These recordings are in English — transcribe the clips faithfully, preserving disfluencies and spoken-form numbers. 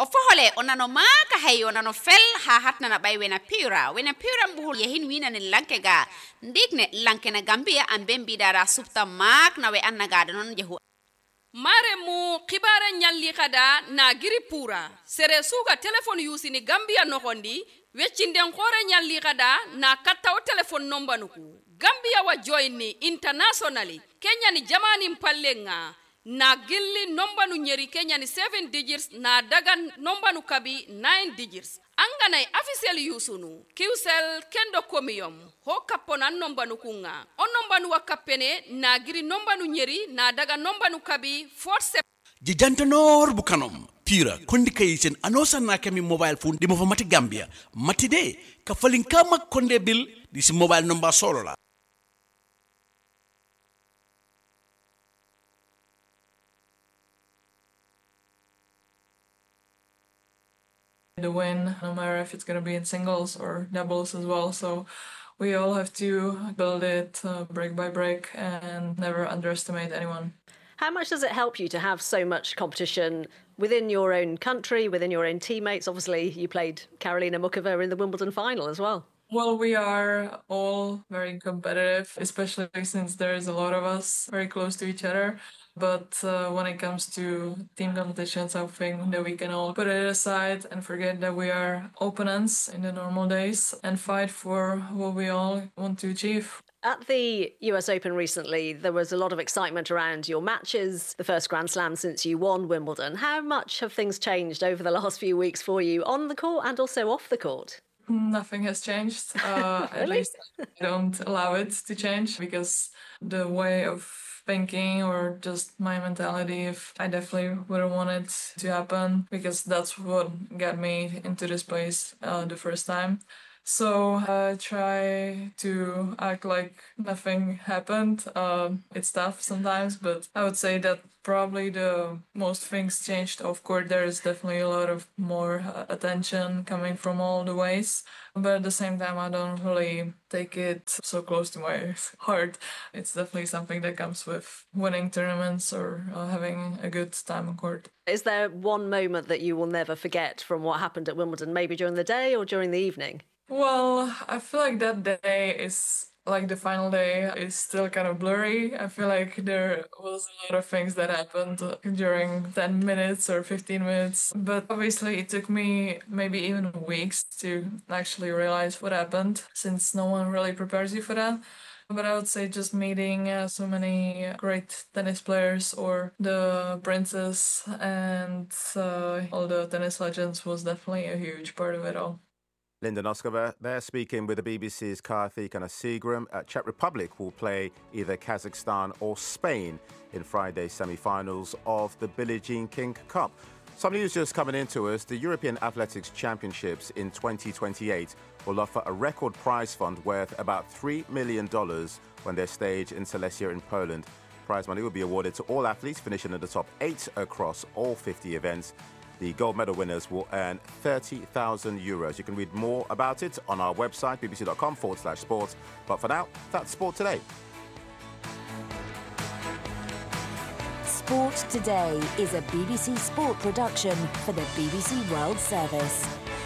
o fohole onano maka hay onano fel ha hatnana bay wena pira wena pira mbuhul yahin wina ne lanke ga ndigne lanke na Gambia an bembi dara supta mak na we annaga non jehu mare mu khibara nyalli kada na giri pura sere suga telephone yusi ni Gambia no hondi weccinden khore nyalli kada na katta o telephone number nuku Gambia wa join internationally Kenya ni jamani mpallenga na gilli nomba nu nyeri Kenya ni seven digits na daga nomba nu kabi nine digits anga na official yusunu kiusel kendo komiyom ho kapona nomba nu kunga on nomba nu wakapene na giri nomba nu nyeri na daga nomba nu kabi force jijantanor bukanom pira kondi kay sen anosa na kami mobile phone di mo fa mati Gambia mati de ka falin kama konde bil di si mobile number solo la. The win, no matter if it's going to be in singles or doubles as well. So we all have to build it uh, break by break and never underestimate anyone. How much does it help you to have so much competition within your own country, within your own teammates? Obviously, you played Karolina Muchova in the Wimbledon final as well. Well, we are all very competitive, especially since there's a lot of us very close to each other. But uh, when it comes to team competitions, I think that we can all put it aside and forget that we are opponents in the normal days and fight for what we all want to achieve. At the U S Open recently, there was a lot of excitement around your matches, the first Grand Slam since you won Wimbledon. How much have things changed over the last few weeks for you on the court and also off the court? Nothing has changed. Uh, really? At least I don't allow it to change because the way of thinking or just my mentality, if I definitely wouldn't want it to happen because that's what got me into this place uh, the first time. So I try to act like nothing happened. Um, it's tough sometimes, but I would say that probably the most things changed off court. There is definitely a lot of more uh, attention coming from all the ways. But at the same time, I don't really take it so close to my heart. It's definitely something that comes with winning tournaments or uh, having a good time on court. Is there one moment that you will never forget from what happened at Wimbledon, maybe during the day or during the evening? Well, I feel like that day is like the final day is still kind of blurry. I feel like there was a lot of things that happened during ten minutes or fifteen minutes. But obviously it took me maybe even weeks to actually realize what happened since no one really prepares you for that. But I would say just meeting uh, so many great tennis players or the princes and uh, all the tennis legends was definitely a huge part of it all. Linda Noskova there speaking with the B B C's Karthik Seagram. Uh, Czech Republic will play either Kazakhstan or Spain in Friday's semi-finals of the Billie Jean King Cup. Some news just coming into us. The European Athletics Championships in twenty twenty-eight will offer a record prize fund worth about three million dollars when they're staged in Silesia in Poland. Prize money will be awarded to all athletes finishing in the top eight across all fifty events. The gold medal winners will earn thirty thousand euros. You can read more about it on our website, bbc.com forward slash sports. But for now, that's Sport Today. Sport Today is a B B C Sport production for the B B C World Service.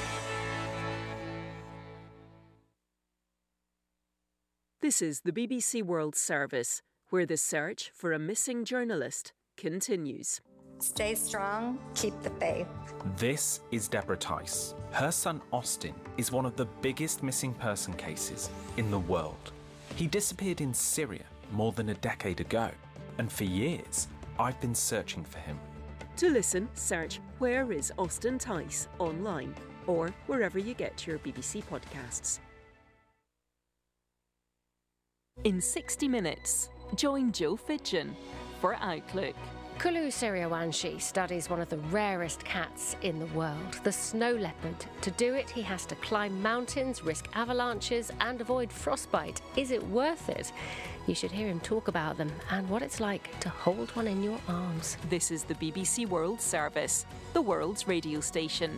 This is the B B C World Service, where the search for a missing journalist continues. Stay strong, keep the faith. This is Deborah Tice. Her son Austin is one of the biggest missing person cases in the world. He disappeared in Syria more than a decade ago, and for years, I've been searching for him. To listen, search Where is Austin Tice online or wherever you get your B B C podcasts. In sixty minutes, join Joe Fitchin for Outlook. Kulu Siriawanshi studies one of the rarest cats in the world, the snow leopard. To do it, he has to climb mountains, risk avalanches, and avoid frostbite. Is it worth it? You should hear him talk about them and what it's like to hold one in your arms. This is the B B C World Service, the world's radio station.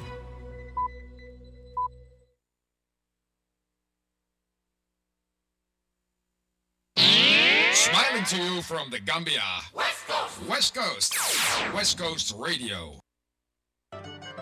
Smiling to you from the Gambia. West Coast. West Coast. West Coast Radio.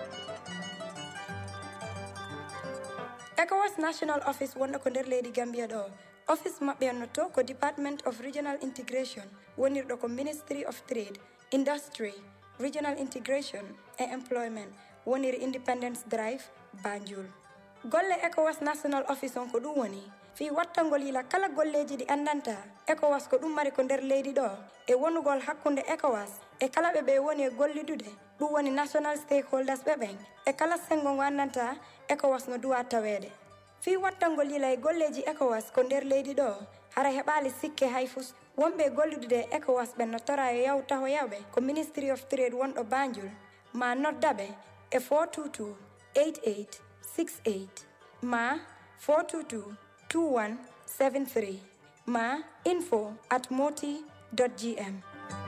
ECOWAS National Office wonno ko nder leydi Gambia ɗo. Office maɓɓe yonnoto ko Department of Regional Integration wonirɗo ko Ministry of Trade, Industry, Regional Integration e Employment woniri Independence Drive, Banjul. Golle ECOWAS National Office on ko ɗum woni fi wattangol yila kala golleji ɗi andanta ECOWAS ko ɗum mari ko nder leydi ɗo e wonugol hakkunde ECOWAS e kala ɓe ɓe woni e gollidude ɗum woni national stakeholders ɓe ɓen e kala sengo ngo andanta ECOWAS no duwa taweede. Fi wattangol yila e golleji ECOWAS ko nder leydi ɗo hara heɓali sikke hay fus wonɓe gollidude e ECOWAS ɓen no tora e yawtaho yawɓe ko Ministry of Trade wonɗo Banjul ma noddaɓe e four two two, eight eight six eight ma four two two, two one seven three ma info at moti dot g m.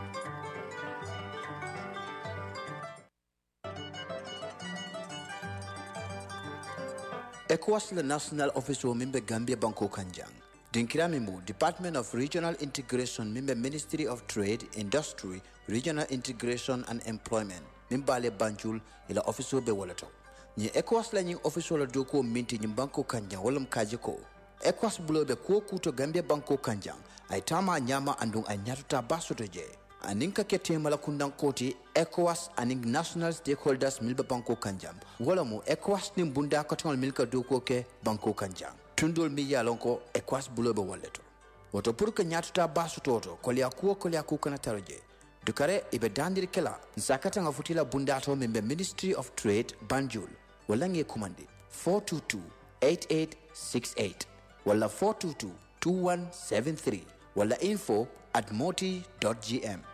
ECOWAS la National Office o mimbe Gambia Banko Kanjang. Dinkirami mu Department of Regional Integration mimbe Ministry of Trade, Industry, Regional Integration and Employment mimbale Banjul ila office be wolato. Ni ECOWAS la nying office la doko minti nyim Banko Kanjang walam kaje ko. ECOWAS bulobe ko kuto Gambia Banko Kanjang ay tama nyama andung ay nyatuta basoto je. Aninka kete mala kundan koti ECOWAS aning national stakeholders milba Banko Kanjang wala mu ECOWAS nim bunda katongol milka doko ke Banko Kanjang tundol mi yalonko ECOWAS bulobe walleto woto pour que nyatuta basu toto kolya kuo kolya ku kana tarje dukare ibe dandiri kala nsakata nga futila bunda to membe Ministry of Trade Banjul wala nge kumandi four two two, eight eight six eight wala four two two, two one seven three wala info at moti dot g m.